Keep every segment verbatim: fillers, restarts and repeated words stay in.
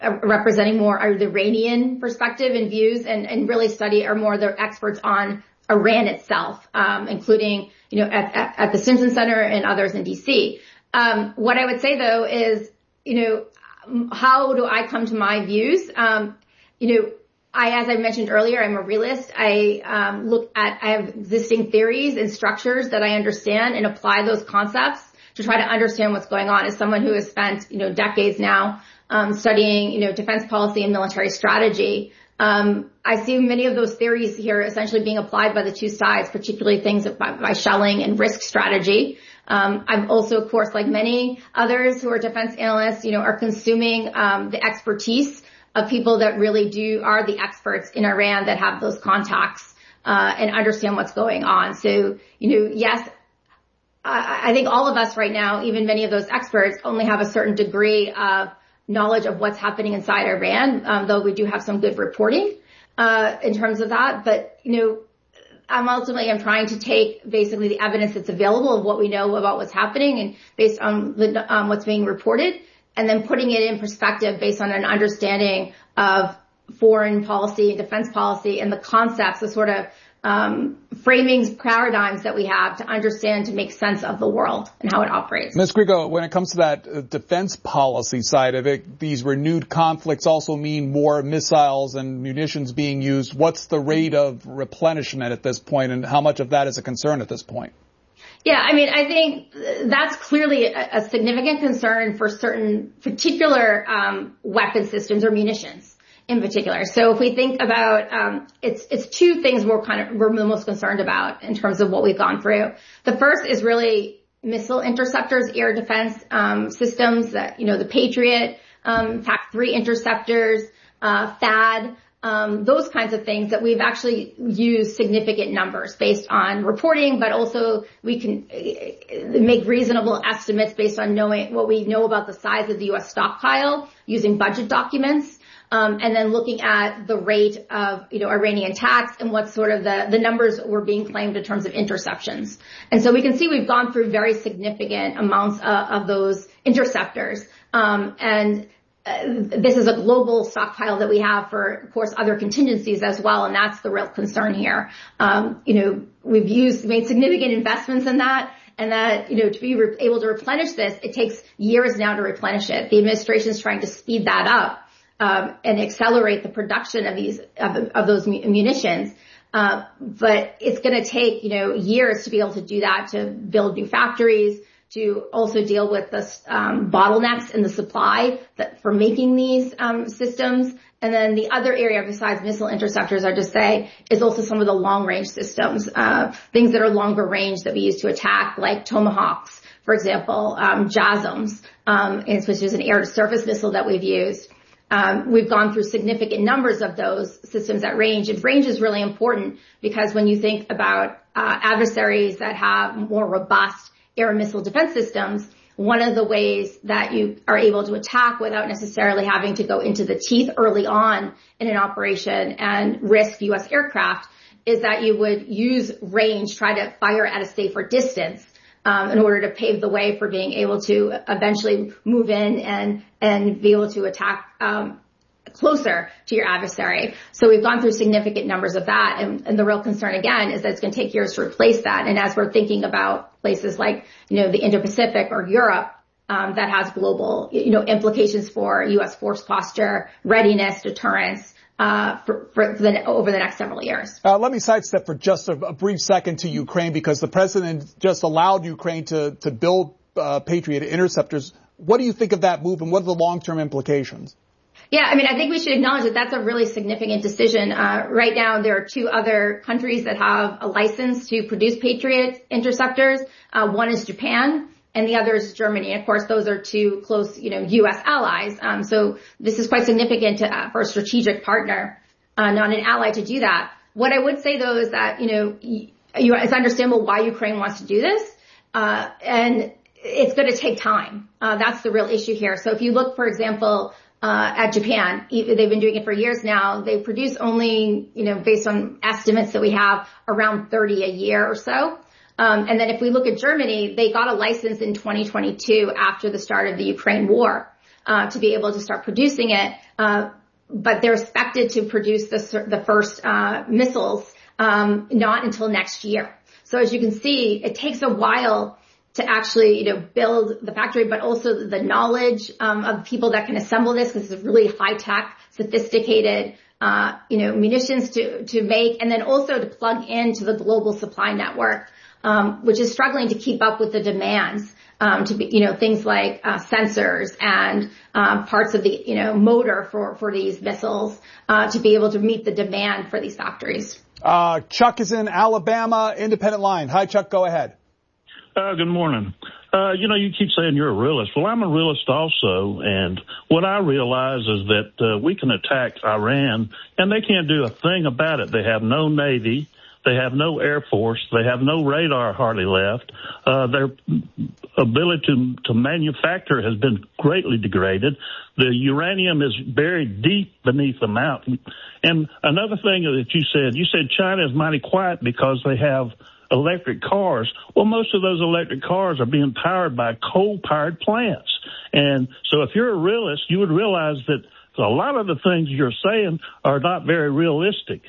uh, representing more are the Iranian perspective and views, and, and really study are more the experts on Iran itself, um, including, you know, at, at, at the Simpson Center and others in D C. Um, what I would say though is, you know, how do I come to my views? Um, you know, I, as I mentioned earlier, I'm a realist. I um, look at, I have existing theories and structures that I understand and apply those concepts to try to understand what's going on. As someone who has spent, you know, decades now um, studying, you know, defense policy and military strategy, um, I see many of those theories here essentially being applied by the two sides, particularly things by, by shelling and risk strategy. Um, I'm also, of course, like many others who are defense analysts, you know, are consuming um, the expertise of people that really do are the experts in Iran that have those contacts uh, and understand what's going on. So, you know, yes, I, I think all of us right now, even many of those experts, only have a certain degree of knowledge of what's happening inside Iran, um, though we do have some good reporting uh, in terms of that. But, you know, I'm ultimately I'm trying to take basically the evidence that's available of what we know about what's happening and based on the, um, what's being reported, and then putting it in perspective based on an understanding of foreign policy and defense policy and the concepts, the sort of um, framings, paradigms that we have to understand, to make sense of the world and how it operates. Miz Grieco, when it comes to that uh, defense policy side of it, these renewed conflicts also mean more missiles and munitions being used. What's the rate of replenishment at this point, and how much of that is a concern at this point? Yeah, I mean, I think that's clearly a, a significant concern for certain particular um, weapon systems or munitions in particular. So if we think about, um, it's it's two things we're kind of we're the most concerned about in terms of what we've gone through. The first is really missile interceptors, air defense um, systems that, you know, the Patriot, um, PAC three interceptors, uh, THAAD. Um, those kinds of things that we've actually used significant numbers based on reporting, but also we can make reasonable estimates based on knowing what we know about the size of the U S stockpile using budget documents, um, and then looking at the rate of, you know, Iranian attacks and what sort of the, the numbers were being claimed in terms of interceptions. And so we can see we've gone through very significant amounts uh, of those interceptors, um, and Uh, this is a global stockpile that we have for, of course, other contingencies as well, and that's the real concern here. Um, you know, we've used, made significant investments in that, and that, you know, to be re- able to replenish this, it takes years now to replenish it. The administration is trying to speed that up um, and accelerate the production of these of, of those munitions. Uh, but it's going to take, you know, years to be able to do that, to build new factories, to also deal with the um, bottlenecks in the supply that, for making these um, systems. And then the other area besides missile interceptors, I just say, is also some of the long-range systems, uh, things that are longer range that we use to attack, like Tomahawks, for example, um, JASSMs, um, which is an air-to-surface missile that we've used. Um, we've gone through significant numbers of those systems at range. And range is really important because when you think about uh, adversaries that have more robust air missile defense systems, one of the ways that you are able to attack without necessarily having to go into the teeth early on in an operation and risk U S aircraft is that you would use range, try to fire at a safer distance, um, in order to pave the way for being able to eventually move in and, and be able to attack, um, closer to your adversary. So we've gone through significant numbers of that. And, and the real concern, again, is that it's going to take years to replace that. And as we're thinking about places like, you know, the Indo-Pacific or Europe, um, that has global, you know, implications for U S force posture, readiness, deterrence, uh, for, for the, over the next several years. Uh, let me sidestep for just a, a brief second to Ukraine, because the president just allowed Ukraine to, to build, uh, Patriot interceptors. What do you think of that move, and what are the long-term implications? Yeah, I mean, I think we should acknowledge that that's a really significant decision. Uh, right now, there are two other countries that have a license to produce Patriot interceptors. Uh, one is Japan, and the other is Germany. And of course, those are two close, you know, U S allies. Um, so this is quite significant to, uh, for a strategic partner, uh, not an ally, to do that. What I would say, though, is that, you know, you, it's understandable why Ukraine wants to do this, uh, and it's going to take time. Uh, that's the real issue here. So if you look, for example, Uh, at Japan, they've been doing it for years now. They produce only, you know, based on estimates that we have, around thirty a year or so. Um, and then if we look at Germany, they got a license in twenty twenty-two after the start of the Ukraine war. uh, to be able to start producing it. Uh, but they're expected to produce the, the first uh, missiles um, not until next year. So as you can see, it takes a while to actually, you know, build the factory, but also the knowledge um, of people that can assemble this, because it's really high-tech, sophisticated, uh, you know, munitions to to make, and then also to plug into the global supply network, um, which is struggling to keep up with the demands. Um, to be, you know, things like uh, sensors and um, parts of the, you know, motor for for these missiles uh, to be able to meet the demand for these factories. Uh, Chuck is in Alabama, independent line. Hi, Chuck. Go ahead. Uh, good morning. Uh, you know, you keep saying you're a realist. Well, I'm a realist also, and what I realize is that uh, we can attack Iran, and they can't do a thing about it. They have no Navy. They have no Air Force. They have no radar hardly left. Uh, their ability to, to manufacture has been greatly degraded. The uranium is buried deep beneath the mountain. And another thing that you said, you said China is mighty quiet because they have electric cars. Well, most of those electric cars are being powered by coal-powered plants. And so if you're a realist, you would realize that a lot of the things you're saying are not very realistic.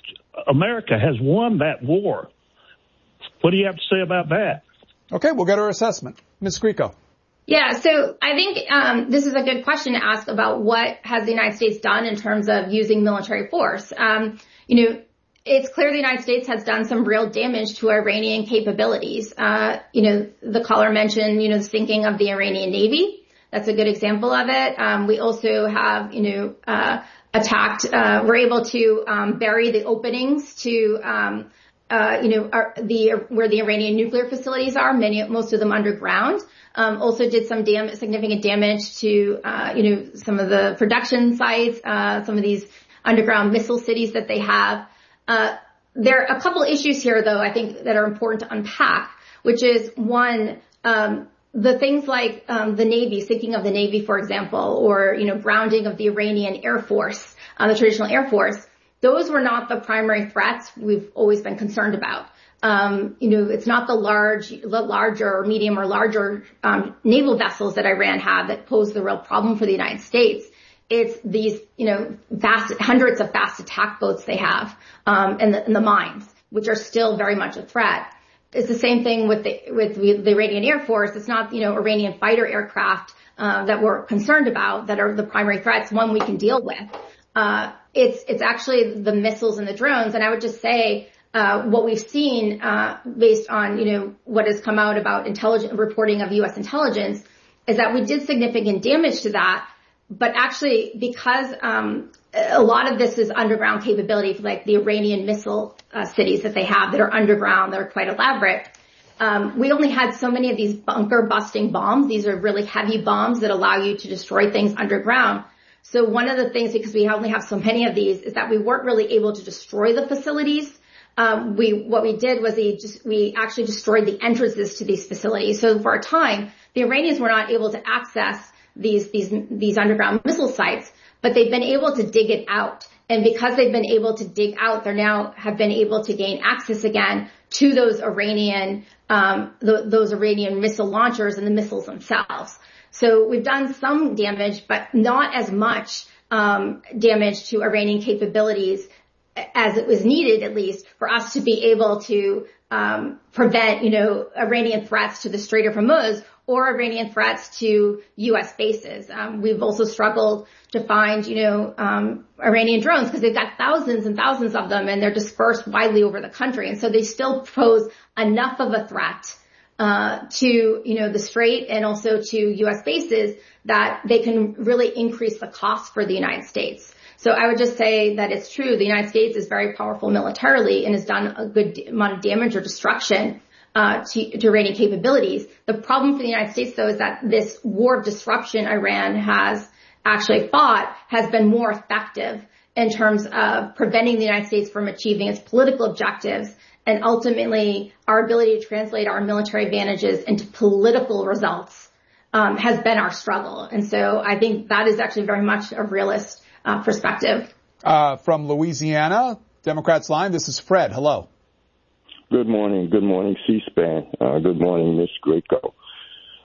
America has won that war. What do you have to say about that? Okay, we'll get our assessment. Miz Grieco. Yeah, so I think um, this is a good question to ask about what has the United States done in terms of using military force. Um, you know, it's clear the United States has done some real damage to Iranian capabilities. Uh, you know, the caller mentioned, you know, the sinking of the Iranian Navy. That's a good example of it. Um, we also have, you know, uh, attacked, uh, we're able to um, bury the openings to, um, uh, you know, our, the where the Iranian nuclear facilities are, many, most of them underground. Um, also did some dam- significant damage to, uh, you know, some of the production sites, uh, some of these underground missile cities that they have. Uh, there are a couple issues here, though, I think that are important to unpack, which is one, um, the things like um, the Navy, sinking of the Navy, for example, or, you know, grounding of the Iranian Air Force, uh, the traditional Air Force. Those were not the primary threats we've always been concerned about. Um, you know, it's not the large, the larger or medium or larger um, naval vessels that Iran have that pose the real problem for the United States. It's these, you know, vast, hundreds of fast attack boats they have, um, and the, and the mines, which are still very much a threat. It's the same thing with the, with the Iranian Air Force. It's not, you know, Iranian fighter aircraft, uh, that we're concerned about that are the primary threats, one we can deal with. Uh, it's, it's actually the missiles and the drones. And I would just say, uh, what we've seen, uh, based on, you know, what has come out about intelligence reporting of U S intelligence is that we did significant damage to that. But actually, because um, a lot of this is underground capability, like the Iranian missile uh, cities that they have that are underground, that are quite elaborate, um, we only had so many of these bunker-busting bombs. These are really heavy bombs that allow you to destroy things underground. So one of the things, because we only have so many of these, is that we weren't really able to destroy the facilities. Um, we what we did was we, just, we actually destroyed the entrances to these facilities. So for a time, the Iranians were not able to access these, these, these underground missile sites, but they've been able to dig it out. And because they've been able to dig out, they now have been able to gain access again to those Iranian, um, the, those Iranian missile launchers and the missiles themselves. So we've done some damage, but not as much, um, damage to Iranian capabilities as it was needed, at least, for us to be able to, um, prevent, you know, Iranian threats to the Strait of Hormuz or Iranian threats to U S bases. Um, we've also struggled to find, you know, um, Iranian drones because they've got thousands and thousands of them and they're dispersed widely over the country. And so they still pose enough of a threat, uh, to, you know, the Strait and also to U S bases that they can really increase the cost for the United States. So I would just say that it's true. The United States is very powerful militarily and has done a good amount of damage or destruction Uh, to, to Iranian capabilities. The problem for the United States, though, is that this war of disruption Iran has actually fought has been more effective in terms of preventing the United States from achieving its political objectives, and ultimately our ability to translate our military advantages into political results um, has been our struggle. And so I think that is actually very much a realist uh, perspective. Uh, from Louisiana, Democrats line, this is Fred. Hello. Good morning. Good morning, C-SPAN. Uh, good morning, Miz Grieco.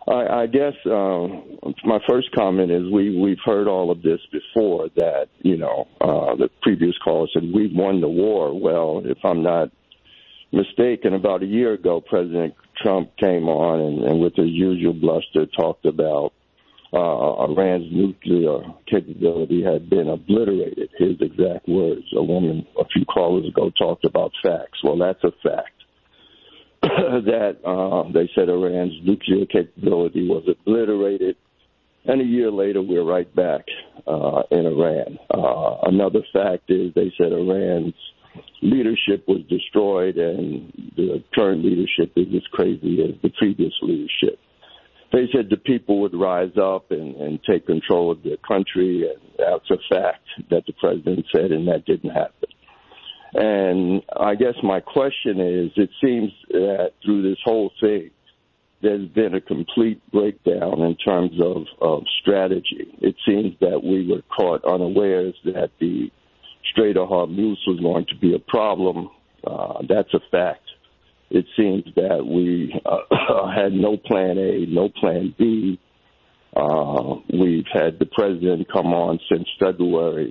I, I guess um, my first comment is we, we've heard all of this before, that, you know, uh, the previous caller said we won the war. Well, if I'm not mistaken, about a year ago, President Trump came on and, and with his usual bluster talked about uh, Iran's nuclear capability had been obliterated, his exact words. A woman a few callers ago talked about facts. Well, that's a fact. that uh, they said Iran's nuclear capability was obliterated, and a year later we're right back uh, in Iran. Uh, another fact is they said Iran's leadership was destroyed, and the current leadership is as crazy as the previous leadership. They said the people would rise up and, and take control of their country, and that's a fact that the president said, and that didn't happen. And I guess my question is, it seems that through this whole thing, there's been a complete breakdown in terms of, of strategy. It seems that we were caught unawares that the Strait of Hormuz was going to be a problem. Uh, that's a fact. It seems that we uh, had no plan A, no plan B. Uh, we've had the president come on since February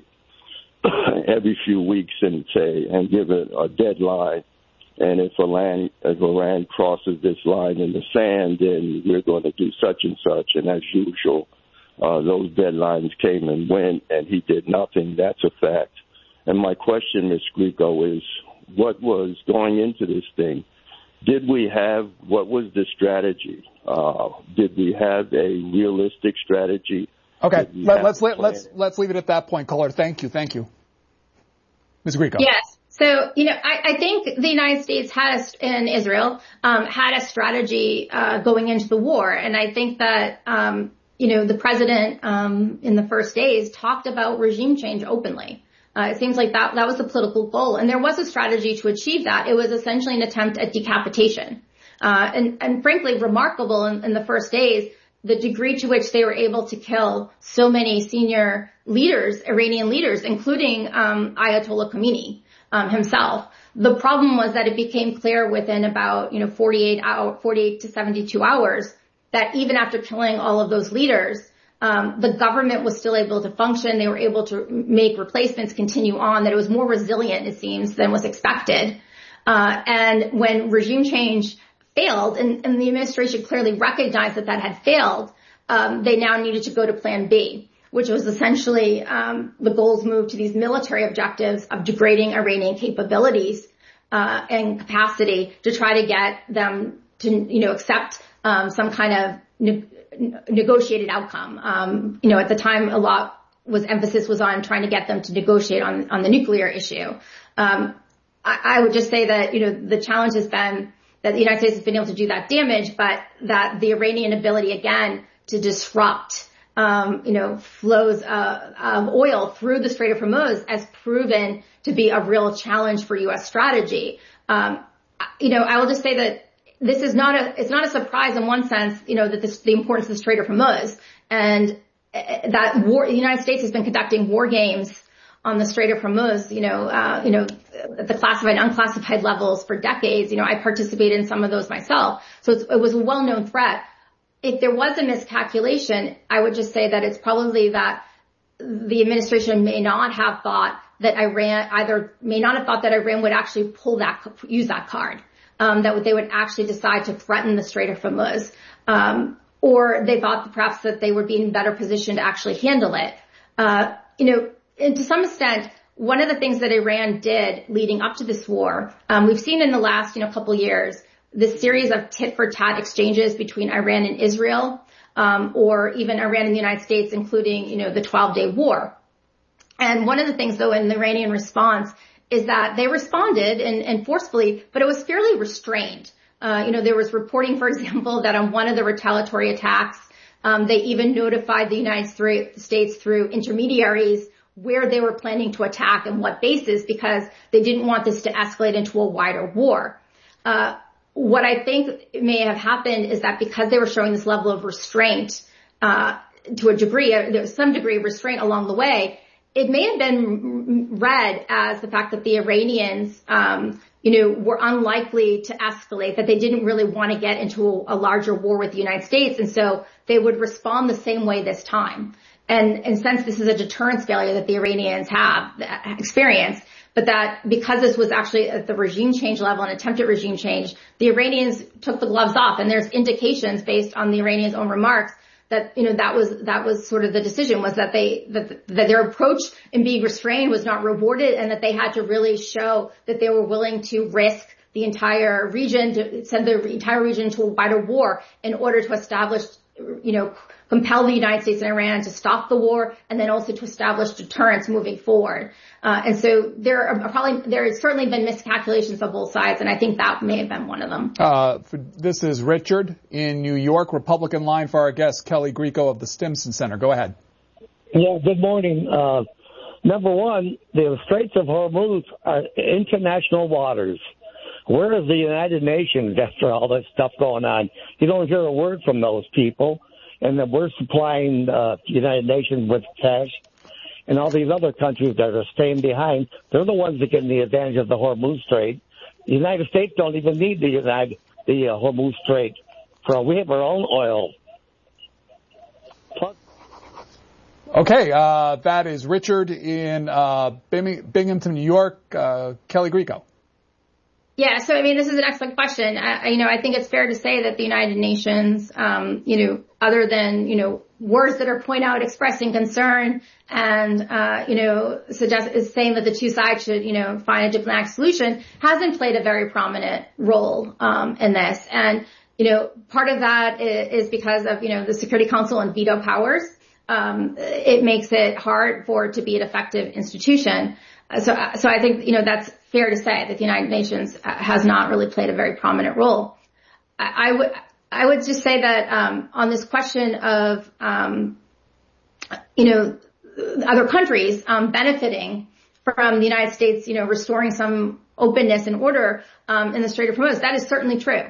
every few weeks and say and give it a deadline, and if Iran, if Iran crosses this line in the sand, then we're going to do such and such. And as usual, uh, those deadlines came and went, and he did nothing. That's a fact. And my question, Miz Grieco, is what was going into this thing? Did we have, what was the strategy? Uh, did we have a realistic strategy? Okay, Let, let's let, let's let's leave it at that point, caller. Thank you, thank you, Miz Grieco. Yes. So, you know, I, I think the United States had a, and Israel um, had a strategy uh, going into the war, and I think that um, you know the president um, in the first days talked about regime change openly. Uh, it seems like that that was the political goal, and there was a strategy to achieve that. It was essentially an attempt at decapitation, uh, and and frankly remarkable in, in the first days. The degree to which they were able to kill so many senior leaders, Iranian leaders, including um, Ayatollah Khomeini um, himself. The problem was that it became clear within about, you know, forty-eight hour, forty-eight to seventy-two hours that even after killing all of those leaders, um, the government was still able to function. They were able to make replacements, continue on, that it was more resilient, it seems, than was expected. Uh, and when regime change failed, and, and the administration clearly recognized that that had failed, um, they now needed to go to Plan B, which was essentially um, the goals moved to these military objectives of degrading Iranian capabilities uh, and capacity to try to get them to, you know, accept um, some kind of ne- negotiated outcome. Um, you know, at the time, a lot was emphasis was on trying to get them to negotiate on on the nuclear issue. Um, I, I would just say that, you know, the challenge has been that the United States has been able to do that damage, but that the Iranian ability, again, to disrupt, um, you know, flows uh, of oil through the Strait of Hormuz has proven to be a real challenge for U S strategy. Um, you know, I will just say that this is not a, it's not a surprise in one sense, you know, that this, the importance of the Strait of Hormuz, and that war, the United States has been conducting war games on the Strait of Hormuz, you know, uh, you know, at the classified, unclassified levels for decades. You know, I participated in some of those myself. So it's, it was a well-known threat. If there was a miscalculation, I would just say that it's probably that the administration may not have thought that Iran, either may not have thought that Iran would actually pull that, use that card, um, that they would actually decide to threaten the Strait of Hormuz, um, or they thought perhaps that they would be in better position to actually handle it. Uh, you know, and to some extent, one of the things that Iran did leading up to this war, um, we've seen in the last, you know, couple years, this series of tit-for-tat exchanges between Iran and Israel, um, or even Iran and the United States, including, you know, the twelve-day war. And one of the things, though, in the Iranian response is that they responded and, and forcefully, but it was fairly restrained. Uh, you know, there was reporting, for example, that on one of the retaliatory attacks, um, they even notified the United States through intermediaries where they were planning to attack and what basis, because they didn't want this to escalate into a wider war. Uh, what I think may have happened is that because they were showing this level of restraint, uh, to a degree, uh, there was some degree of restraint along the way, it may have been read as the fact that the Iranians, um, you know, were unlikely to escalate, that they didn't really want to get into a, a larger war with the United States. And so they would respond the same way this time. And, and since this is a deterrence failure that the Iranians have experienced, but that because this was actually at the regime change level, an attempted regime change, the Iranians took the gloves off. And there's indications based on the Iranians' own remarks that, you know, that was, that was sort of the decision, was that they, that, that their approach in being restrained was not rewarded, and that they had to really show that they were willing to risk the entire region, to send the entire region to a wider war in order to establish, you know, compel the United States and Iran to stop the war, and then also to establish deterrence moving forward. Uh, and so there are probably, there has certainly been miscalculations on both sides, and I think that may have been one of them. Uh, for, this is Richard in New York, Republican line for our guest, Kelly Grieco of the Stimson Center. Go ahead. Yeah, good morning. Uh, number one, the Straits of Hormuz are international waters. Where is the United Nations after all this stuff going on? You don't hear a word from those people. And then we're supplying uh, the United Nations with cash, and all these other countries that are staying behind, they're the ones that get the advantage of the Hormuz Strait. The United States don't even need the United, the uh, Hormuz Strait. For we have our own oil. Plus- okay, uh, that is Richard in uh, Binghamton, New York. Uh, Kelly Grieco. Yeah, so I mean, this is an excellent question. I, you know, I think it's fair to say that the United Nations, um, you know, other than, you know, words that are point out expressing concern and, uh, you know, suggest is saying that the two sides should, you know, find a diplomatic solution, hasn't played a very prominent role, um, in this. And, you know, part of that is because of, you know, the Security Council and veto powers. Um, it makes it hard for it to be an effective institution. So, so I think, you know, that's fair to say that the United Nations has not really played a very prominent role. I, I would, I would just say that, um, on this question of, um, you know, other countries, um, benefiting from the United States, you know, restoring some openness and order, um, in the Strait of Hormuz, that is certainly true.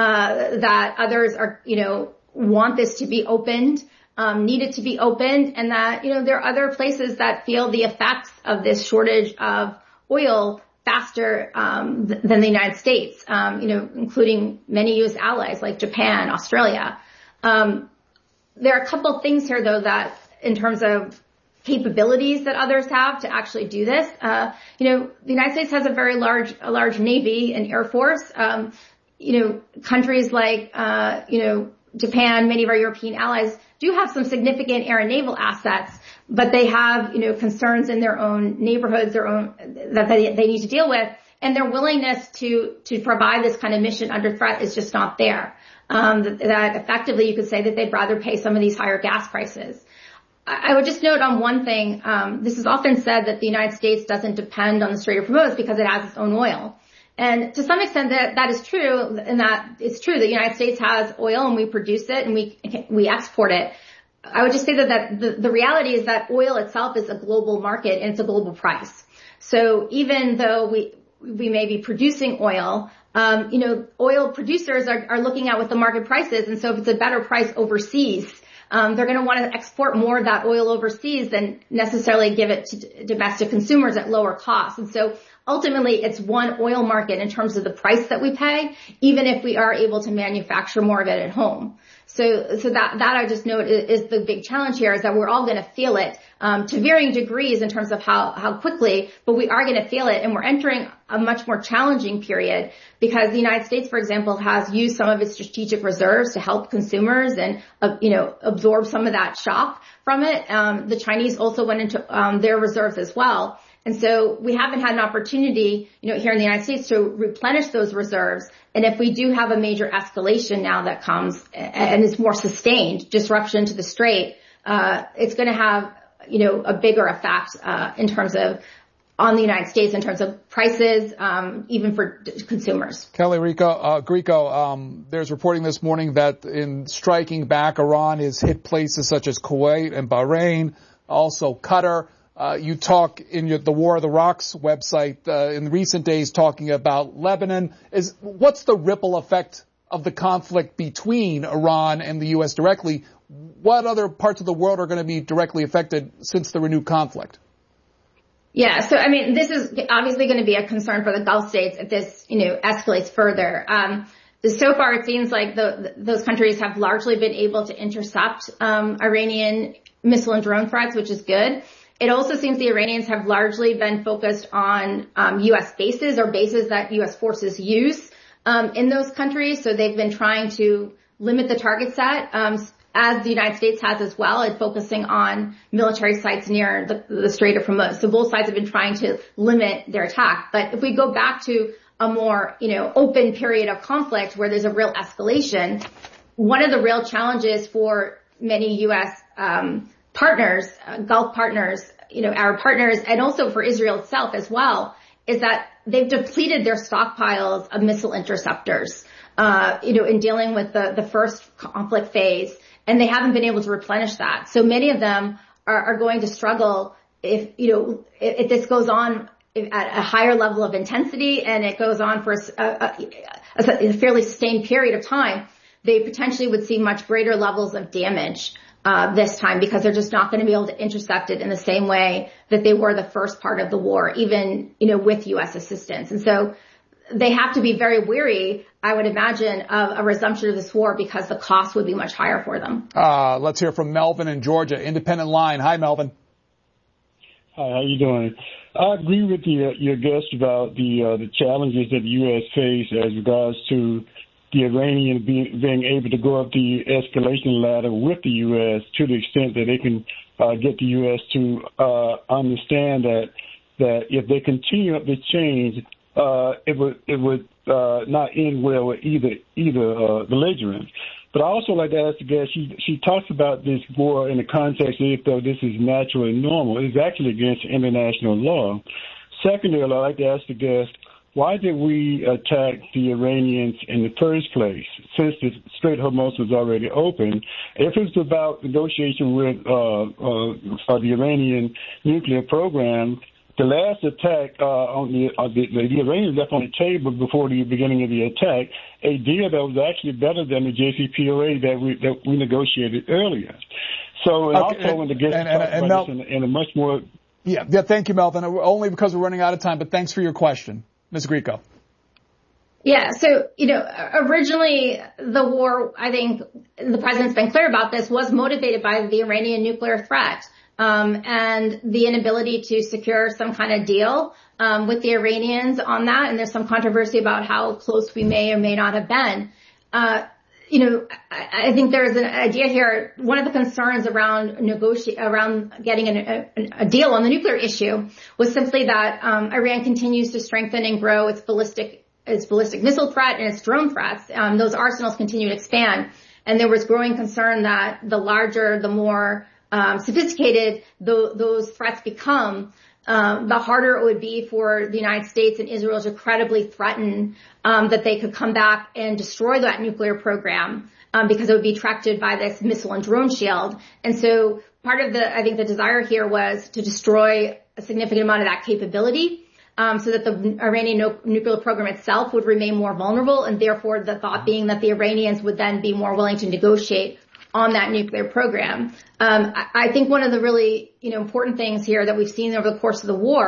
Uh, that others are, you know, want this to be opened. Um, needed to be opened, and that, you know, there are other places that feel the effects of this shortage of oil faster um, th- than the United States, um, you know, including many U S allies like Japan, Australia. Um, there are a couple of things here, though, that in terms of capabilities that others have to actually do this, uh, you know, the United States has a very large, a large Navy and Air Force. Um, you know, countries like, uh, you know, Japan, many of our European allies do have some significant air and naval assets, but they have, you know, concerns in their own neighborhoods, their own, that they, they need to deal with. And their willingness to, to provide this kind of mission under threat is just not there. Um, that, that effectively you could say that they'd rather pay some of these higher gas prices. I, I would just note on one thing, um, this is often said that the United States doesn't depend on the Strait of Hormuz because it has its own oil. And to some extent that, that is true, and that it's true. The United States has oil and we produce it and we, we export it. I would just say that, that the, the reality is that oil itself is a global market and it's a global price. So even though we, we may be producing oil, um, you know, oil producers are, are looking at what the market price is. And so if it's a better price overseas, um, they're going to want to export more of that oil overseas than necessarily give it to domestic consumers at lower costs. And so ultimately, it's one oil market in terms of the price that we pay, even if we are able to manufacture more of it at home. So, so that, that I just note is, is the big challenge here, is that we're all going to feel it, um, to varying degrees in terms of how, how quickly, but we are going to feel it. And we're entering a much more challenging period because the United States, for example, has used some of its strategic reserves to help consumers and, uh, you know, absorb some of that shock from it. Um, the Chinese also went into, um, their reserves as well. And so we haven't had an opportunity, you know, here in the United States to replenish those reserves. And if we do have a major escalation now that comes and is more sustained disruption to the strait, uh, it's going to have, you know, a bigger effect, uh, in terms of on the United States in terms of prices, um, even for d- consumers. Kelly Rico, uh, Grieco, um, there's reporting this morning that in striking back, Iran has hit places such as Kuwait and Bahrain, also Qatar. Uh, you talk in your, the War of the Rocks website uh, in recent days talking about Lebanon. Is what's the ripple effect of the conflict between Iran and the U S directly? What other parts of the world are going to be directly affected since the renewed conflict? Yeah, so I mean, this is obviously going to be a concern for the Gulf states if this, you know, escalates further. Um, so far, it seems like the, those countries have largely been able to intercept um, Iranian missile and drone threats, which is good. It also seems the Iranians have largely been focused on um, U S bases or bases that U S forces use um, in those countries. So they've been trying to limit the target set. Um, as the United States has as well, and focusing on military sites near the, the Strait of Hormuz. So both sides have been trying to limit their attack. But if we go back to a more, you know, open period of conflict where there's a real escalation, one of the real challenges for many U S um, partners, uh, Gulf partners, you know, Arab partners, and also for Israel itself as well, is that they've depleted their stockpiles of missile interceptors, uh, you know, in dealing with the, the first conflict phase. And they haven't been able to replenish that. So many of them are, are going to struggle if, you know, if, if this goes on at a higher level of intensity and it goes on for a, a, a fairly sustained period of time, they potentially would see much greater levels of damage uh, this time because they're just not going to be able to intercept it in the same way that they were the first part of the war, even, you know, with U S assistance. And so they have to be very wary, I would imagine, of a resumption of this war because the cost would be much higher for them. Uh, let's hear from Melvin in Georgia, Independent Line. Hi, Melvin. Hi, how you doing? I agree with your, your guest about the uh, the challenges that the U S face as regards to the Iranians being, being able to go up the escalation ladder with the U S to the extent that they can uh, get the U S to uh, understand that that if they continue up this change, Uh, it would it would uh, not end well with either either uh, belligerent. But I also like to ask the guest. She she talks about this war in the context of if though this is natural and normal. It's actually against international law. Secondly, I'd like to ask the guest, why did we attack the Iranians in the first place since the Strait of Hormuz was already open? If it's about negotiation with uh, uh, the Iranian nuclear program. The last attack uh, on the, uh, the, the Iranians left on the table before the beginning of the attack a deal that was actually better than the J C P O A that we that we negotiated earlier. So, and okay, also when the guest and, and, and Mel- in, in a much more yeah, yeah. Thank you, Melvin. Only because we're running out of time, but thanks for your question, Miz Grieco. Yeah, so, you know, originally the war, I think the president's been clear about this, was motivated by the Iranian nuclear threat. Um, and the inability to secure some kind of deal um, with the Iranians on that. And there's some controversy about how close we may or may not have been. Uh, you know, I, I think there's an idea here. One of the concerns around negotiate around getting an, a, a deal on the nuclear issue was simply that um, Iran continues to strengthen and grow its ballistic its ballistic missile threat and its drone threats. Um, those arsenals continue to expand, and there was growing concern that the larger, the more Um, sophisticated th- those threats become, um, the harder it would be for the United States and Israel to credibly threaten um, that they could come back and destroy that nuclear program um, because it would be attracted by this missile and drone shield. And so part of the, I think the desire here was to destroy a significant amount of that capability um, so that the Iranian no- nuclear program itself would remain more vulnerable, and therefore the thought being that the Iranians would then be more willing to negotiate on that nuclear program. Um, I, I think one of the really, you know, important things here that we've seen over the course of the war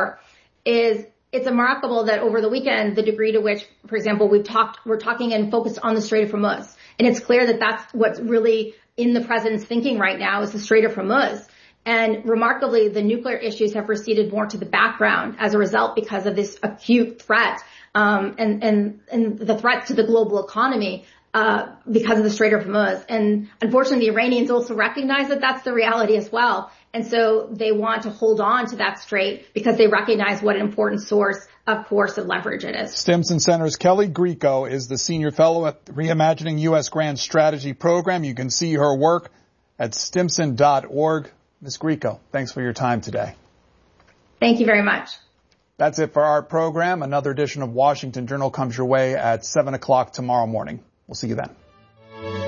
is it's remarkable that over the weekend, the degree to which, for example, we've talked, we're talking and focused on the Strait of Hormuz. And it's clear that that's what's really in the president's thinking right now is the Strait of Hormuz. And remarkably, the nuclear issues have receded more to the background as a result because of this acute threat, um, and, and, and the threat to the global economy. Uh, because of the Strait of Hormuz. And unfortunately, the Iranians also recognize that that's the reality as well. And so they want to hold on to that strait because they recognize what an important source of coercive leverage it is. Stimson Center's Kelly Grieco is the senior fellow at the Reimagining U S Grand Strategy Program. You can see her work at stimson dot org. Miz Grieco, thanks for your time today. Thank you very much. That's it for our program. Another edition of Washington Journal comes your way at seven o'clock tomorrow morning. We'll see you then.